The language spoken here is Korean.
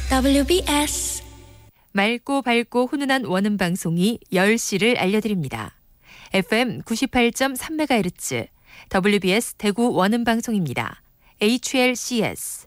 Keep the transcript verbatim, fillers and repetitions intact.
더블유비에스 맑고 밝고 훈훈한 원음 방송이 열 시를 알려드립니다. 에프엠 구십팔 점 삼 메가헤르츠 더블유비에스 대구 원음 방송입니다. 에이치엘씨에스